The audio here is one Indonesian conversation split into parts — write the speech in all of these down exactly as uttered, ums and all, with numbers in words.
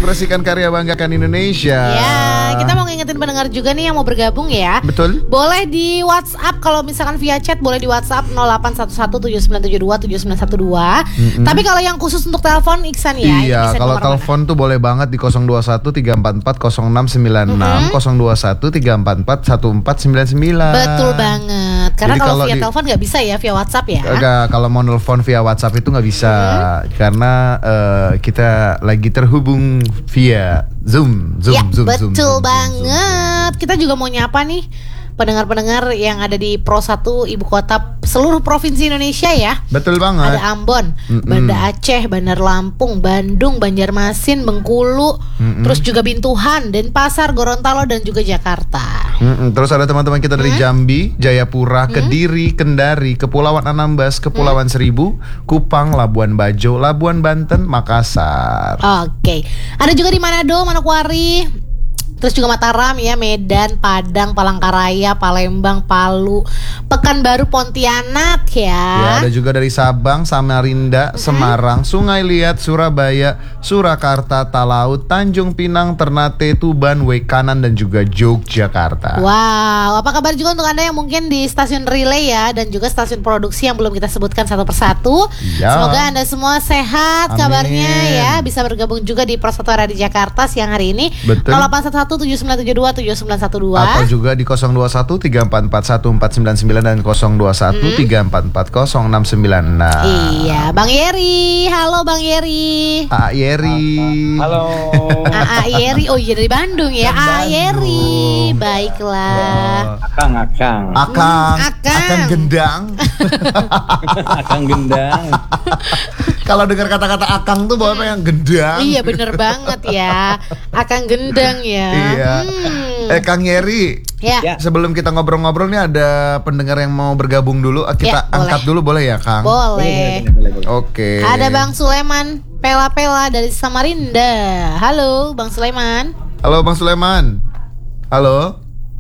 mengekspresikan karya banggakan Indonesia. Ya, kita mau ngingetin pendengar juga nih yang mau bergabung ya. Betul. Boleh di WhatsApp, kalau misalkan via chat boleh di WhatsApp nol delapan satu satu tujuh sembilan tujuh dua tujuh sembilan satu dua. Mm-hmm. Tapi kalau yang khusus untuk telepon Iksan ya. Iya, kalau telepon tuh boleh banget di nol dua satu tiga empat empat nol enam sembilan enam, mm-hmm. nol dua satu tiga empat empat satu empat sembilan sembilan. Betul banget. Karena jadi kalau via di, telepon nggak bisa ya, via WhatsApp ya. Enggak, kalau mau nelfon via WhatsApp itu nggak bisa, mm-hmm. karena uh, kita lagi terhubung via Zoom, Zoom, ya, Zoom, betul Zoom, Zoom, banget. Zoom, Zoom. Kita juga mau nyapa nih pendengar-pendengar yang ada di Pro satu ibu kota seluruh provinsi Indonesia ya. Betul banget. Ada Ambon, Mm-mm. Banda Aceh, Bandar Lampung, Bandung, Banjarmasin, Bengkulu, Mm-mm. terus juga Bintuhan, Denpasar, Gorontalo dan juga Jakarta. Mm-mm. Terus ada teman-teman kita dari hmm? Jambi, Jayapura, hmm? Kediri, Kendari, Kepulauan Anambas, Kepulauan hmm? Seribu, Kupang, Labuan Bajo, Labuan Banten, Makassar. Oke. Ada juga di Manado, Manokwari. Terus juga Mataram ya, Medan, Padang, Palangkaraya, Palembang, Palu, Pekanbaru, Pontianak ya. Ya, ada juga dari Sabang, Samarinda, mm-hmm. Semarang, Sungai Liat, Surabaya, Surakarta, Talaut, Tanjung Pinang, Ternate, Tuban, Wekanan dan juga Yogyakarta. Wow, apa kabar juga untuk Anda yang mungkin di stasiun relay ya, dan juga stasiun produksi yang belum kita sebutkan satu persatu. Ya. Semoga Anda semua sehat. Amin. Kabarnya ya, bisa bergabung juga di Pro satu Radio Jakarta siang hari ini. Betul. nol delapan satu satu tujuh sembilan tujuh dua tujuh sembilan satu dua atau juga di nol dua satu tiga empat empat satu empat sembilan sembilan dan nol dua satu tiga empat empat nol enam sembilan enam. Iya, Bang Yeri. Halo Bang Yeri. A Yeri. Halo. A Yeri. Oh iya, dari Bandung ya. A Yeri. Baiklah. Akang, akang. Akang. Akang, akang gendang. Akang gendang. Kalau dengar kata-kata akang tuh bawa apa yang gendang. Iya, bener banget ya. Akang gendang ya. Iya. Hmm. Eh Kang Yeri. Ya. Sebelum kita ngobrol-ngobrol nih ada pendengar yang mau bergabung dulu. Kita ya, angkat boleh. dulu boleh ya, Kang? Boleh. Oke. Okay. Ada Bang Sulaiman Pela-Pela dari Samarinda. Halo, Bang Sulaiman. Halo, Bang Sulaiman. Halo.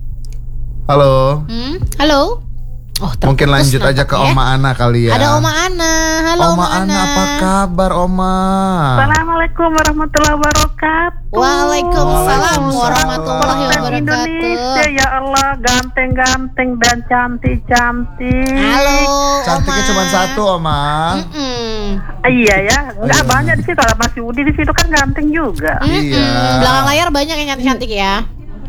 Halo. Hmm? Halo. Oh, mungkin lanjut aja ke ya. Oma Ana kali ya. Ada Oma Ana. Halo Oma, Oma Ana. Ana, apa kabar Oma? Assalamualaikum warahmatullahi wabarakatuh. Waalaikumsalam warahmatullahi wabarakatuh. Indonesia ya Allah, ganteng-ganteng dan cantik-cantik. Halo. Cantiknya Oma. cuma satu Oma. Mm-mm. Iya ya, nggak iya. banyak di situ. Mas Yudi di situ kan ganteng juga. Mm-mm. Iya. Belakang layar banyak yang cantik-cantik ya.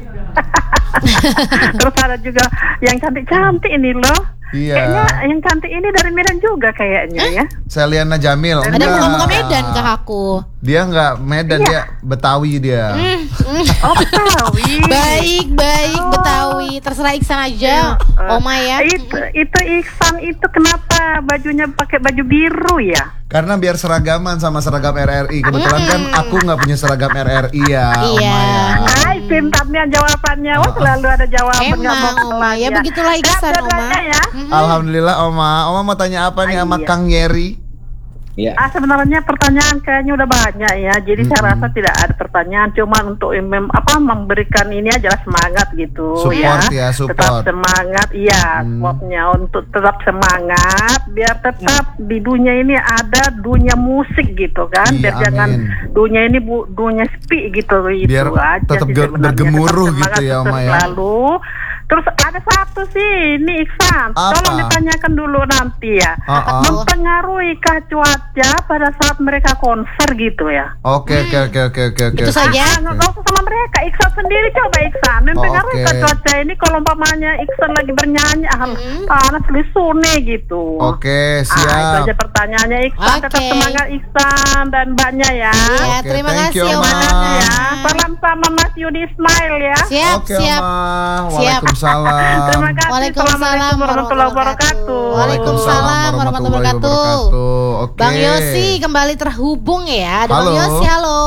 Terus ada juga yang cantik-cantik ini loh. Iya. Kayaknya yang cantik ini dari Medan juga kayaknya eh? ya. Seliana Jamil. Ada muka-muka Medan ke aku. Dia nggak Medan, iya. Dia Betawi dia. Mm, mm. Oh Betawi. Baik baik oh. Betawi. Terserah Iksan aja, uh, Oma ya. Itu itu Iksan itu kenapa bajunya pakai baju biru ya? Karena biar seragaman sama seragam R R I. Kebetulan mm. kan aku nggak punya seragam R R I ya, iya. Oma ya. Hai, pintarnya jawabannya. Wah, selalu ada jawaban. Emang Oma, ya begitulah Iksan Oma. Ya. Mm-hmm. Alhamdulillah Oma. Oma mau tanya apa nih sama iya. Kang Yeri? Ya. Ah sebenarnya pertanyaan kayaknya udah banyak ya. Jadi mm-hmm. saya rasa tidak ada pertanyaan. Cuma untuk mem- apa memberikan ini aja semangat gitu. Support ya. ya support. Tetap semangat. Iya. Mm. Supportnya untuk tetap semangat. Biar tetap mm. di dunia ini ada dunia musik gitu kan. Iya, biar amin. Jangan dunia ini bu, dunia sepi gitu. Biar itu aja tetap ge- bergemuruh tetap gitu ya Oma ya. Lalu terus ada satu sih, ini Iksan. Apa? Tolong ditanyakan dulu nanti ya. Uh-uh. Mempengaruhikah cuaca pada saat mereka konser gitu ya? Oke, oke, oke, oke, oke. Itu saja. Nggak usah sama mereka. Iksan sendiri coba Iksan. Mempengaruhikah okay. cuaca ini kalau umpamanya Iksan lagi bernyanyi, ah, hmm. panas lisune gitu. Oke, siap. Ah, itu aja pertanyaannya Iksan. Okay. Tetap semangat Iksan dan Mbaknya ya. Iya, okay, terima kasih you, Oma. Ya. Salam sama Mas Yudi Ismail ya. Siap, okay, siap. Siap. Waalaikumsalam. Terima kasih. Waalaikumsalam warahmatullahi wabarakatuh. Waalaikumsalam warahmatullahi wabarakatuh. Oke. Bang Yosi kembali terhubung ya. Ada halo. Bang Yosi, halo.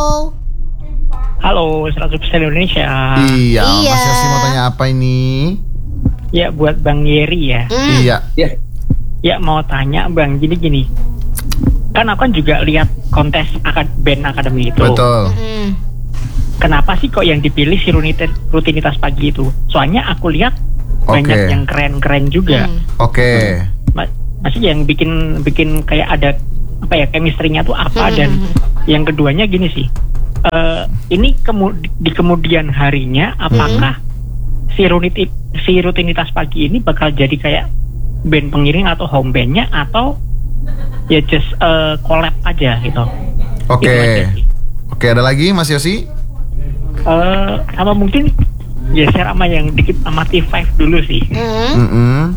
Halo, seratus persen Indonesia. Iya, iya. Mas Yosi mau tanya apa ini? Ya, buat Bang Yeri ya. Mm. Iya. Ya. Ya, mau tanya Bang, gini-gini. Kan aku kan juga lihat kontes akad band akademi itu. Betul. Mm. Kenapa sih kok yang dipilih si rutinitas, rutinitas pagi itu? Soalnya aku lihat okay. banyak yang keren-keren juga. Mm. Oke. Okay. Ma- masih yang bikin bikin kayak ada apa ya chemistry-nya tuh apa, dan yang keduanya gini sih. uh, ini kemu- di kemudian harinya apakah hmm. si, rutin- si rutinitas pagi ini bakal jadi kayak band pengiring atau home bandnya atau ya just uh, collab aja gitu. Oke. Okay. Oke, okay, ada lagi Mas Yosi? Uh, sama mungkin geser sama yang dikit sama T lima dulu sih. Mm-hmm.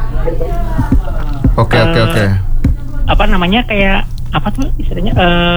Oke oke oke. Apa namanya kayak apa tuh istilahnya? Uh,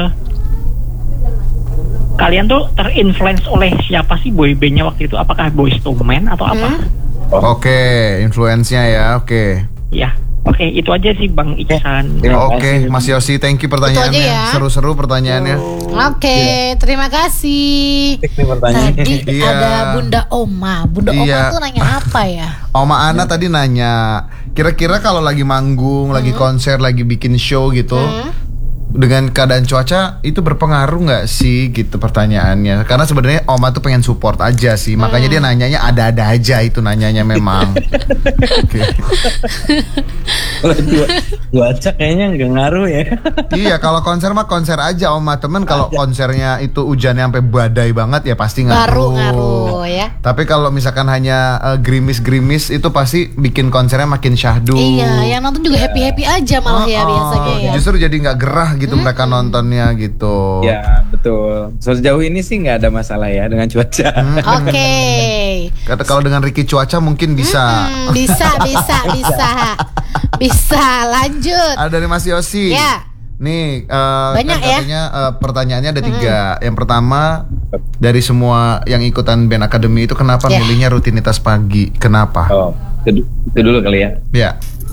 kalian tuh terinfluence oleh siapa sih boy bandnya waktu itu? Apakah Boyz two Men atau apa? Mm. Oke, okay, influence-nya ya. Oke. Okay. Ya. Oke, okay, itu aja sih Bang Iksan. Oke, okay, Mas Yosi, thank you pertanyaannya. Ya. Seru-seru pertanyaannya. Oke, okay, terima kasih. Tadi iya. ada Bunda Oma. Bunda iya. Oma tuh nanya apa ya? Oma Ana tadi nanya, kira-kira kalau lagi manggung, hmm. lagi konser, lagi bikin show gitu, hmm. dengan keadaan cuaca itu berpengaruh nggak sih gitu pertanyaannya? Karena sebenarnya Oma tuh pengen support aja sih, makanya hmm. dia nanyanya ada-ada aja itu nanyanya memang. Oke. Cuaca kayaknya nggak ngaruh ya. Iya, kalau konser mah konser aja Oma. Temen kalau konsernya itu hujannya sampai badai banget ya pasti ngaruh. Ngaruh ya. Tapi kalau misalkan hanya uh, gerimis-gerimis itu pasti bikin konsernya makin syahdu. Iya, yang nonton juga happy-happy aja malah oh, ya biasanya ya. Justru jadi nggak gerah gitu hmm. mereka nontonnya gitu. Ya betul. Sejauh ini sih nggak ada masalah ya dengan cuaca. Hmm. Oke. Okay. Kalau dengan Ricky cuaca mungkin bisa. Hmm, bisa, bisa, bisa, bisa. Lanjut. Ada dari Mas Yosi. Ya. Nih, uh, banyak kan katanya, ya. Uh, pertanyaannya ada tiga. Hmm. Yang pertama, dari semua yang ikutan band akademi itu kenapa yeah. milihnya rutinitas pagi? Kenapa? Oh, itu, itu dulu kali ya. Ya.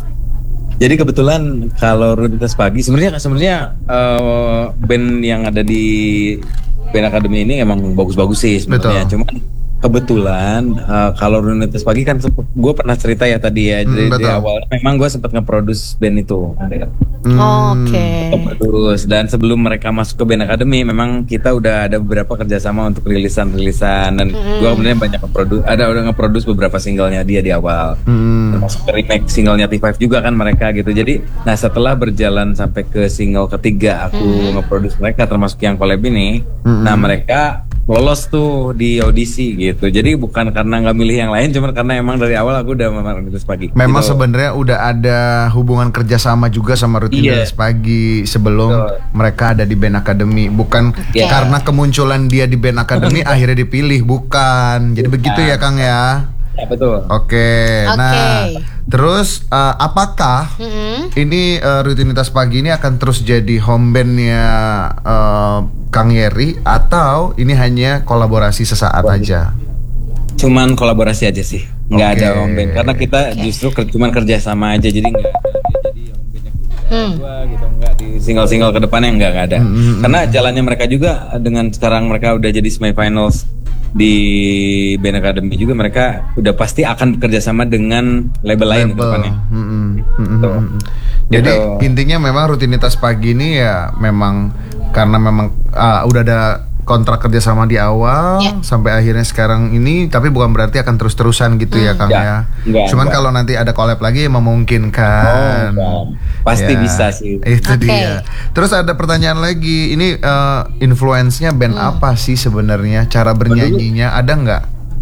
Jadi kebetulan kalau rutinitas pagi sebenarnya sebenarnya uh, band yang ada di band akademi ini emang bagus-bagus sih sebenarnya. Cuman kebetulan uh, kalau rutinitas pagi kan gue pernah cerita ya tadi ya. Jadi hmm, di awal memang gue sempat nge-produce band itu. Hmm. Oke. Okay. Terus dan sebelum mereka masuk ke band akademi, memang kita udah ada beberapa kerjasama untuk rilisan-rilisan dan hmm. gue kemudian banyak nge-produce, ada udah nge-produce beberapa singlenya dia di awal, hmm. termasuk remake singlenya T lima juga kan mereka gitu. Jadi, nah setelah berjalan sampai ke single ketiga aku hmm. nge-produce mereka termasuk yang collab ini, hmm. nah mereka lolos tuh di audisi gitu. Jadi bukan karena nggak milih yang lain, cuma karena emang dari awal aku udah memang rutinitas pagi. Memang gitu. Sebenarnya udah ada hubungan kerjasama juga sama rutinitas yeah. pagi sebelum Betul. mereka ada di band akademi. Bukan yeah. karena kemunculan dia di band akademi akhirnya dipilih, bukan. Jadi begitu ya Kang ya. Ya betul. Oke. Okay. Okay. Nah, terus uh, apakah mm-hmm. ini uh, rutinitas pagi ini akan terus jadi home bandnya uh, Kang Yeri atau ini hanya kolaborasi sesaat Wah. aja? Cuman kolaborasi aja sih, nggak okay. ada home band karena kita okay. justru ker- cuman kerja sama aja, jadi nggak ada jadi home bandnya hmm. gua gitu, nggak di single-single ke depannya nggak nggak ada. Hmm. Karena jalannya mereka juga dengan sekarang mereka udah jadi semifinals di band akademi juga, mereka udah pasti akan bekerja sama dengan label, label. lain ke depannya. Hmm. Hmm. Jadi gitu. Intinya memang rutinitas pagi ini ya memang karena memang uh, udah ada kontrak kerja sama di awal yeah. sampai akhirnya sekarang ini, tapi bukan berarti akan terus-terusan gitu hmm. ya Kang ya. Enggak, Cuman enggak. Kalau nanti ada collab lagi ya memungkinkan. Oh, pasti ya, bisa sih. Itu okay. dia. Terus ada pertanyaan lagi, ini uh, influence-nya band hmm. apa sih sebenarnya? Cara bernyanyinya ada nggak?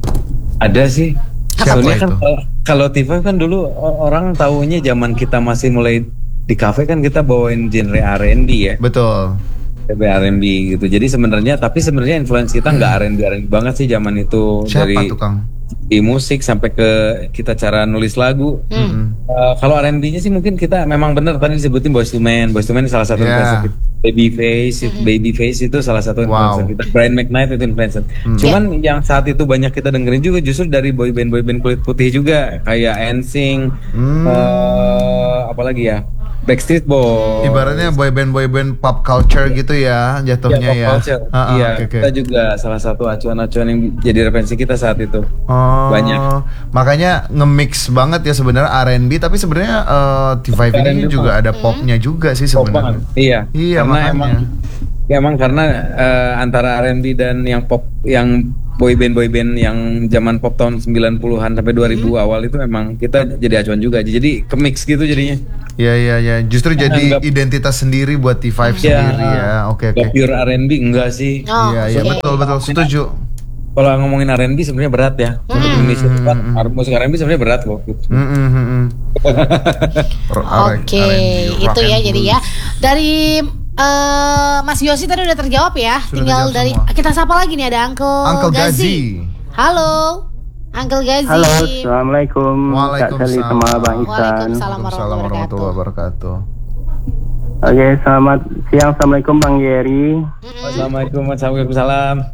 Ada sih. Siapa itu? Kan kalau T lima kan dulu orang taunya zaman kita masih mulai di kafe kan kita bawain genre R and B ya. Betul. R and B gitu. Jadi sebenarnya tapi sebenarnya influence kita nggak R and B R and B banget sih zaman itu. Siapa dari tuh Kang? Di musik sampai ke kita cara nulis lagu. Hmm. Uh, kalau R and B-nya sih mungkin kita memang benar tadi disebutin Boyz two Men. Boyz two Men salah satu yeah. influencer. Babyface, hmm. Babyface itu salah satu influencer wow. kita. Brian McKnight itu influencer. Hmm. Cuman yeah. yang saat itu banyak kita dengerin juga justru dari boy band boy band kulit putih juga kayak N Sync, hmm. uh, apalagi ya? Backstreet Boys. Ibaratnya boyband boyband pop culture gitu ya jatuhnya ya. Pop culture. Uh-uh, iya. Okay, okay. Kita juga salah satu acuan-acuan yang jadi referensi kita saat itu. Oh, banyak. Makanya nge-mix banget ya sebenarnya R and B, tapi sebenarnya uh, T lima ini juga ada popnya juga sih sebenarnya. Iya. Iya karena makanya. emang Ya, emang karena uh, antara R and B dan yang pop, yang boyband boyband yang zaman pop tahun sembilan puluhan sampai dua ribu hmm. awal itu memang kita jadi acuan juga. Jadi ke-mix gitu jadinya. Iya iya iya, justru nah, jadi enggak, identitas sendiri buat T five ya, sendiri ya. Oke okay, oke. Okay. Pure R and B enggak sih? Oh, iya iya okay. betul betul setuju. Kalau ngomongin R and B sebenarnya berat ya. Mm. Untuk Indonesia mm. kan musik R and B sebenarnya berat loh. Mm, mm, mm. Oke, okay. Itu ya jadi ya. Dari uh, Mas Yosi tadi udah terjawab ya. Sudah tinggal dari semua. Kita sapa lagi nih ada Uncle, Uncle Gazi. Gazi. Halo. Uncle Gazi. Halo, Assalamualaikum. Waalaikumsalam. Sama Bang Ihsan. Waalaikumsalam warahmatullahi wabarakatuh. Oke, selamat siang. Assalamualaikum Bang Yeri. Mm-hmm. Assalamualaikum warahmatullahi wabarakatuh.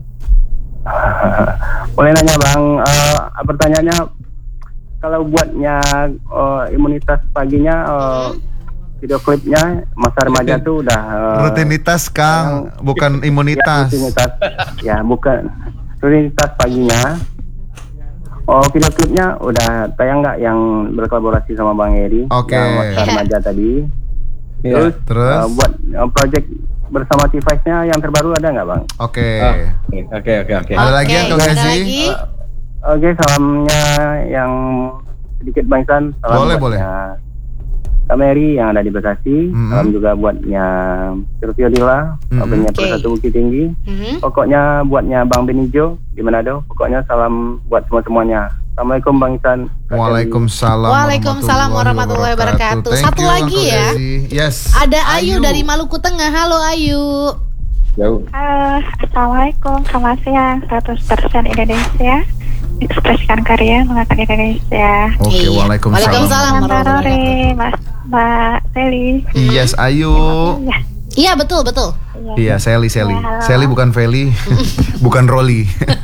Boleh nanya Bang, uh, pertanyaannya kalau buatnya uh, imunitas paginya, uh, video klipnya masa remaja tuh udah uh, rutinitas Kang, yang, bukan imunitas. Ya, rutinitas, ya bukan rutinitas paginya. Oh, video klipnya udah tayang nggak yang berkolaborasi sama Bang Eri? Oke. Okay. Yang masa remaja tadi. Ya, terus, terus? Uh, buat uh, project bersama T five-nya yang terbaru ada nggak Bang? Oke. Oke oke oke. Ada lagi yang Kang Gazi? Uh, Oke, okay, salamnya yang sedikit Bang Ihsan. Salam boleh boleh. Kak Mary yang ada di Bekasi. Mm-hmm. Salam juga buatnya Sirtio Dila, mm-hmm. okay. Persatu Bukit Tinggi. Mm-hmm. Pokoknya buatnya Bang Benijo di Manado. Pokoknya salam buat semua-semuanya. Assalamualaikum Bang Ihsan. Waalaikumsalam. Waalaikumsalam warahmatullahi wabarakatuh. Satu you, lagi ya. Yes. Ada Ayu, Ayu dari Maluku Tengah. Halo Ayu. Halo. Uh, Assalamualaikum. Selamat siang. seratus persen Indonesia. Ekspresikan karya mengangkat Indonesia. Oke, okay, iya. Waalaikumsalam. Waalaikumsalam warahmatullahi wabarakatuh. Mas Mbak Sally. Yes, Ayu. Iya, iya betul betul. Iya, Sally Sally. Ya, Sally bukan Feli, bukan Rolly.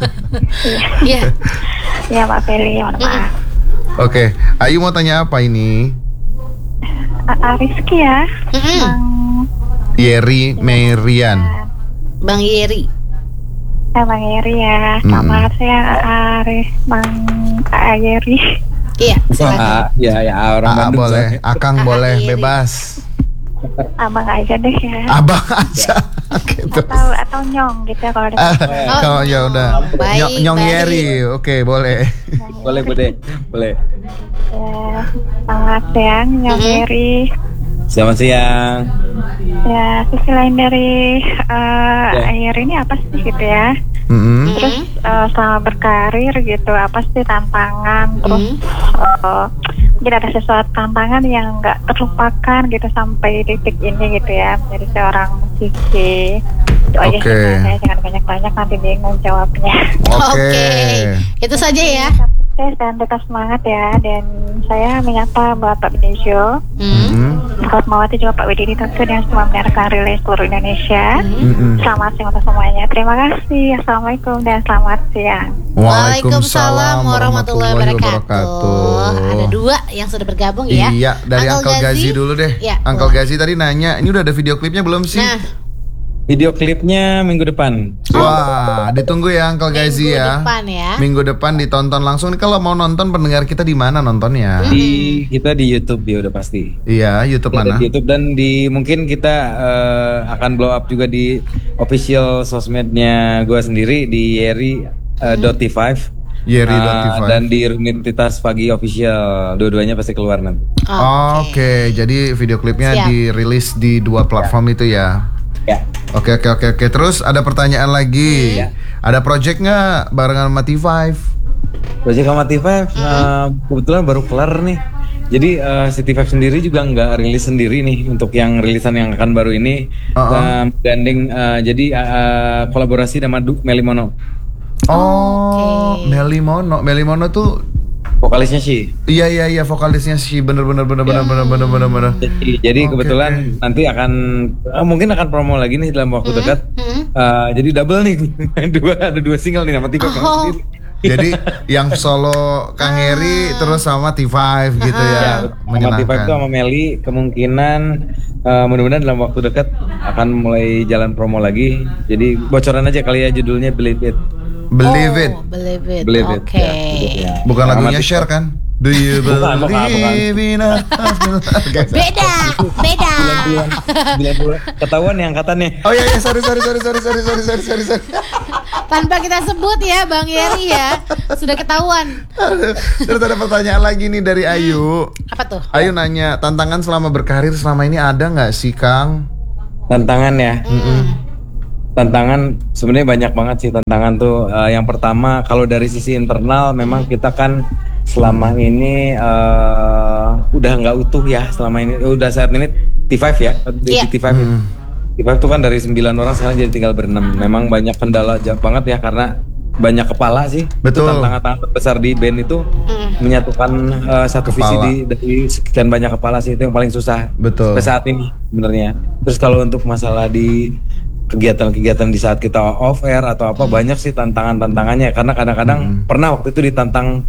Iya. Iya, Mbak Feli, mohon maaf. Oke, Ayu mau tanya apa ini? Uh, Rizky ya. Mm-hmm. Bang Yeri Merian. Bang Yeri. Eh, Bang Yeri ya. Selamat siang Arif, Bang Yeri. Iya, silakan. Ya, ya orang Bandung boleh, Akang boleh, bebas. Abang aja deh ya. Abang aja. Gitu. Atau atau nyong gitu ya kalau ada. Oh, kalau ya udah. Baik, nyong baik. Yeri, oke okay, boleh. Boleh Bude, boleh. Ya, selamat siang Nyong mm-hmm. Yeri. Selamat siang. Ya, sisi lain dari uh, ya. Air ini apa sih gitu ya? Mm-hmm. Terus uh, selama berkarir gitu apa sih tantangan? Terus mm-hmm. uh, mungkin ada sesuatu tantangan yang nggak terlupakan gitu sampai detik ini gitu ya menjadi seorang musisi. Itu aja okay. sih saya, jangan banyak-banyak nanti bingung jawabnya. Oke. Okay. Okay. Itu saja ya. Sukses dan tetap semangat ya. Dan saya menyapa Bapak Benijo, mm-hmm. Pak Mawati juga Pak Widini tentu dan semua mendengarkan relay seluruh Indonesia. Mm-hmm. Selamat siang untuk semuanya. Terima kasih. Assalamualaikum dan selamat siang. Waalaikumsalam warahmatullahi wabarakatuh. Ada dua yang sudah bergabung ya. Iya, dari Uncle, Uncle Gazi, Gazi dulu deh. Ya, Uncle boleh. Gazi tadi nanya, ini udah ada video klipnya belum sih? Nah. Video klipnya minggu depan. Wah, ditunggu ya Uncle Gazi ya. Minggu depan ya. Minggu depan ditonton langsung. Kalau mau nonton pendengar kita di mana nontonnya? Di kita di YouTube ya udah pasti. Iya, YouTube kita mana? Di YouTube dan di mungkin kita uh, akan blow up juga di official sosmednya gue sendiri di Yeri uh, dot T five. Yeri dot T five. Uh, dan di Rutinitas Pagi official. Dua-duanya pasti keluar nanti. Oke, okay. okay, jadi video klipnya Siap. dirilis di dua platform ya. itu ya. Ya. Oke oke oke oke. Terus ada pertanyaan lagi. Ya. Ada project nggak barengan sama T five? Project sama T five mm-hmm. uh, kebetulan baru kelar nih. Jadi uh, si T five sendiri juga nggak rilis sendiri nih untuk yang rilisan yang akan baru ini. Uh-uh. uh, Gandeng uh, jadi uh, kolaborasi sama Du Melimono. Oh, okay. Melimono, Melimono tuh vokalisnya sih. Iya iya iya vokalisnya sih bener bener bener bener bener bener bener bener. Jadi, jadi okay, kebetulan okay. nanti akan uh, mungkin akan promo lagi nih dalam waktu mm-hmm. dekat. Mm-hmm. Uh, jadi double nih dua ada dua single nih sama T five. Oh. Jadi yang solo Kang Heri terus sama T five gitu ya. Sama T five itu sama Meli kemungkinan uh, mudah-mudahan dalam waktu dekat akan mulai jalan promo lagi. Jadi bocoran aja kali ya judulnya Believe It. Believe It. Oh, believe It. Believe Oke. Okay. Ya, bukan lagunya Share kan? Do you Bukan, bukan, bukan. believe in us? Beda, beda. Bulan-bulan, bulan-bulan. Ketahuan nih angkatannya. Oh iya, iya, sorry, sorry, sorry, sorry, sorry, sorry, sorry, sorry, sorry. Tanpa kita sebut ya Bang Yeri ya, sudah ketahuan. Terus ada pertanyaan lagi nih dari Ayu. Apa tuh? Ayu nanya, tantangan selama berkarir selama ini ada nggak sih, Kang? Tantangan ya. Hmm. Tantangan sebenarnya banyak banget sih tantangan tuh. Uh, yang pertama kalau dari sisi internal memang kita kan selama ini uh, udah nggak utuh ya selama ini. Udah saat ini T lima ya, di Yeah. T lima. Hmm. T lima tuh kan dari sembilan orang sekarang jadi tinggal berenam. Memang banyak kendala jauh banget ya karena banyak kepala sih. Betul. Itu tantangan terbesar di band itu Mm. menyatukan uh, satu Kepala. visi di dari sekian banyak kepala sih itu yang paling susah. Betul. Sampai saat ini sebenarnya. Terus kalau untuk masalah di kegiatan-kegiatan di saat kita off air atau apa banyak sih tantangan-tantangannya karena kadang-kadang Hmm. pernah waktu itu ditantang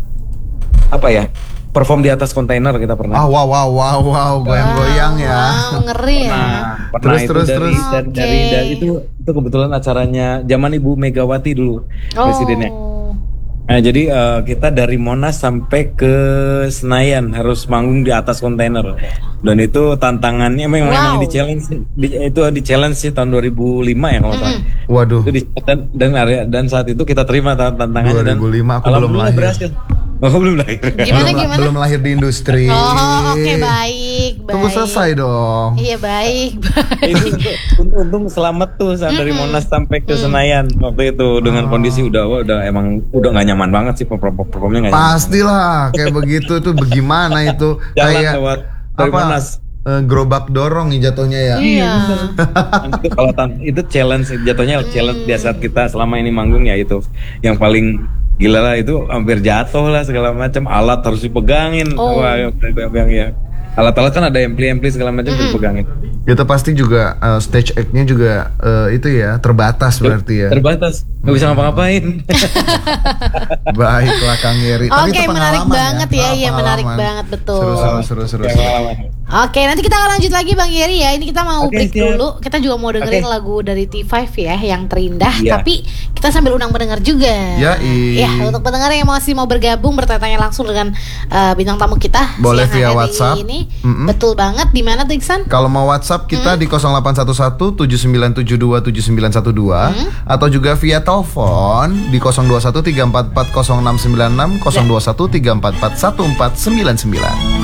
apa ya perform di atas kontainer kita pernah. Ah, wow, wow, wow, wow, goyang-goyang ya. Wow, ngeri ya. Nah, pernah Terus, itu terus, dari, terus. dari, dari, Oke. dari itu itu kebetulan acaranya zaman Ibu Megawati dulu presidennya. Oh. Nah, jadi eh, kita dari Monas sampai ke Senayan harus manggung di atas kontainer. Dan itu tantangannya memang, Wow. memang di challenge di, itu di challenge sih tahun dua ribu lima ya kalau nggak salah. Waduh. Itu di, dan, dan area- dan saat itu kita terima tan- tantangannya dan dua ribu lima aku belum alhamdulillah lahir. berhasil. Oh, aku belum lahir. Gimana belum, gimana? belum lahir di industri. Oh, oke baik, baik. Tunggu selesai dong. Iya baik, Itu baik. untung, untung selamat tuh saat dari Monas sampai ke Senayan waktu itu dengan kondisi udah wah, udah emang udah nggak nyaman banget sih perform performnya nggak nyaman. Pastilah kayak begitu tuh bagaimana itu Jalan kayak lewat dari apa? Monas. eh, gerobak dorong nih jatuhnya ya. Iya. itu kalau tan- itu challenge jatuhnya challenge di saat kita selama ini manggung ya itu yang paling gila lah itu hampir jatuh lah segala macam alat harus dipegangin Oh. wah yang yang ya alat-alat kan ada ampli-ampli segala macam harus dipegangin Itu pasti juga eh, stage act-nya juga eh, itu ya terbatas berarti ya. terbatas nggak bisa ngapa-ngapain. Baiklah Kang Yeri. Tapi Oke, itu menarik pengalaman banget ya, iya Pengalaman. menarik banget betul. Seru seru seru seru. Ya, seru. pengalaman. Oke, nanti kita akan lanjut lagi Bang Yeri ya. Ini kita mau Oke, break siap. dulu. Kita juga mau dengerin Oke. lagu dari T lima ya, yang terindah. Iya. Tapi kita sambil undang pendengar juga. Yai. Ya, untuk pendengar yang masih mau bergabung bertanya langsung dengan eh, bintang tamu kita Boleh siang via hari WhatsApp. Ini Mm-mm. betul banget. Di mana tuh Iksan? Kalau mau WhatsApp kita Hmm? di nol delapan satu satu tujuh sembilan tujuh dua tujuh sembilan satu dua Hmm? atau juga via telepon di nol dua satu tiga empat empat nol enam sembilan enam nol dua satu tiga empat empat satu empat sembilan sembilan.